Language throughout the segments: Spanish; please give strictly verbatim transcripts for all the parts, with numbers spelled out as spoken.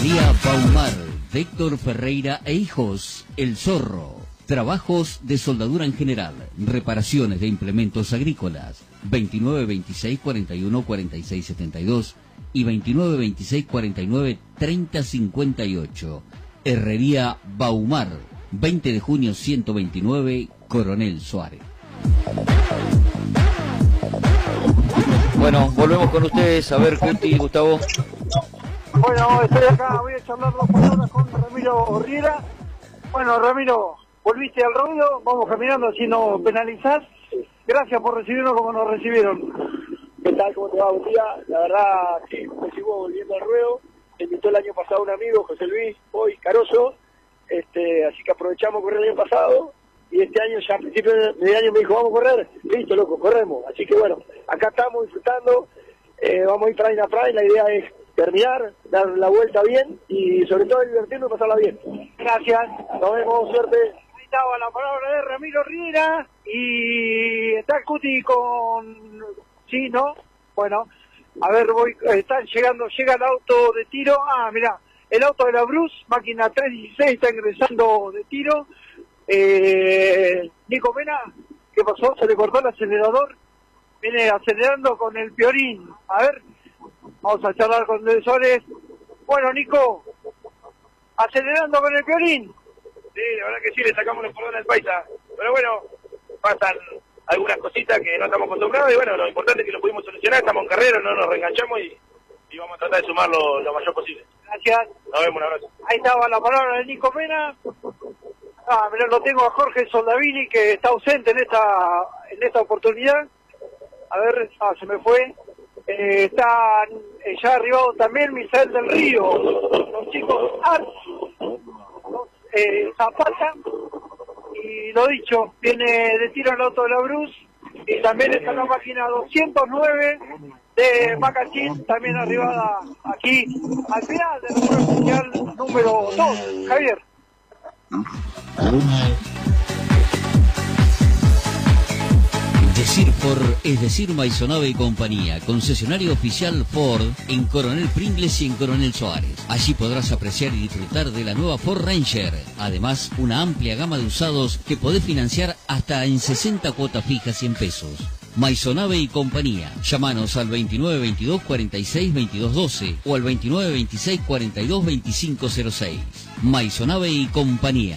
Herrería Baumar, de Héctor Ferreira e Hijos, El Zorro. Trabajos de soldadura en general, reparaciones de implementos agrícolas, veintinueve veintiséis cuarenta y uno cuarenta y seis setenta y dos y veintinueve veintiséis cuarenta y nueve treinta cincuenta y ocho. Herrería Baumar, veinte de junio ciento veintinueve, Coronel Suárez. Bueno, volvemos con ustedes. A ver, Cuti, Gustavo. Bueno, estoy acá, voy a charlar dos palabras con Ramiro Riera. Bueno, Ramiro, volviste al ruedo, vamos caminando, así no penalizás. Gracias por recibirnos como nos recibieron. ¿Qué tal? ¿Cómo te va? Buen día. La verdad, sí, me sigo volviendo al ruedo. Me invitó el año pasado un amigo, José Luis, hoy Caroso. Este, así que aprovechamos correr el año pasado. Y este año, ya a principios de año me dijo, vamos a correr. Listo, loco, corremos. Así que bueno, acá estamos disfrutando. Eh, vamos a ir prime a prime. La idea es terminar, dar la vuelta bien y sobre todo divertirnos y pasarla bien. Gracias. Nos vemos, suerte. Ahí estaba la palabra de Ramiro Riera y está Cuti con... Sí, ¿no? Bueno, a ver, voy, están llegando, llega el auto de tiro. Ah, mirá, el auto de la Bruce, máquina tres dieciséis, está ingresando de tiro. Eh, Nico Mena, ¿qué pasó? Se le cortó el acelerador. Viene acelerando con el Piorín. A ver, vamos a charlar con Suárez. Bueno, Nico, acelerando con el Piorín. Sí, la verdad que sí, le sacamos los cordones al paisa. Pero bueno, pasan algunas cositas que no estamos acostumbrados y bueno, lo importante es que lo pudimos solucionar. Estamos en carrera, no nos reenganchamos y, y vamos a tratar de sumar lo, lo mayor posible. Gracias. Nos vemos, un abrazo. Ahí estaba la palabra de Nico Mena. Ah, mirá, lo tengo a Jorge Soldavini, que está ausente en esta en esta oportunidad. A ver, ah, se me fue. Eh, está eh, ya arribado también Misael del Río, los chicos Art, los, eh, Zapata, y lo dicho, viene de tiro el auto de la Bruce, y también está la máquina doscientos nueve de Macachín, también arribada aquí, al final del número especial número dos, Javier. Decir Ford es decir Maisonave y compañía, concesionario oficial Ford en Coronel Pringles y en Coronel Suárez. Allí podrás apreciar y disfrutar de la nueva Ford Ranger. Además, una amplia gama de usados que podés financiar hasta en sesenta cuotas fijas y en pesos. Maisonave y compañía. Llámanos al veintinueve veintidós cuarenta y seis veintidós doce o al veintinueve veintiséis cuarenta y dos veinticinco cero seis. Maisonave y compañía.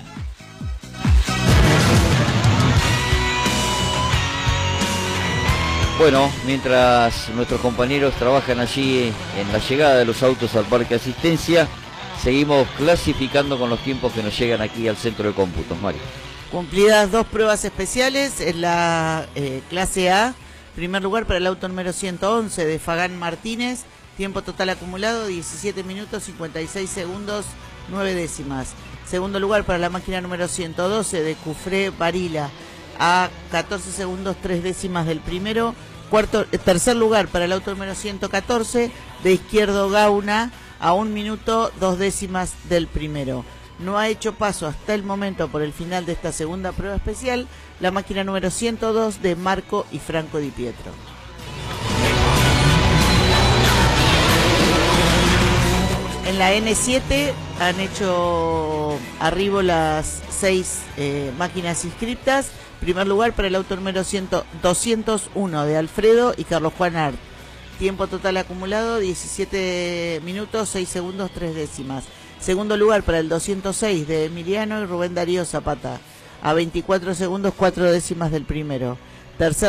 Bueno, mientras nuestros compañeros trabajan allí en la llegada de los autos al parque asistencia, seguimos clasificando con los tiempos que nos llegan aquí al centro de cómputos, Mario. Cumplidas dos pruebas especiales en la eh, clase A. Primer lugar para el auto número ciento once de Fagán Martínez. Tiempo total acumulado diecisiete minutos cincuenta y seis segundos nueve décimas. Segundo lugar para la máquina número ciento doce de Cufré Varila, a catorce segundos tres décimas del primero. Cuarto, tercer lugar para el auto número ciento catorce de Izquierdo Gauna, a un minuto dos décimas del primero. No ha hecho paso hasta el momento por el final de esta segunda prueba especial la máquina número ciento dos de Marco y Franco Di Pietro. En la N siete han hecho arribo las seis eh, máquinas inscriptas. Primer lugar para el auto número doscientos uno de Alfredo y Carlos Juan Art. Tiempo total acumulado diecisiete minutos seis segundos tres décimas. Segundo lugar para el doscientos seis de Emiliano y Rubén Darío Zapata, a veinticuatro segundos cuatro décimas del primero. Tercer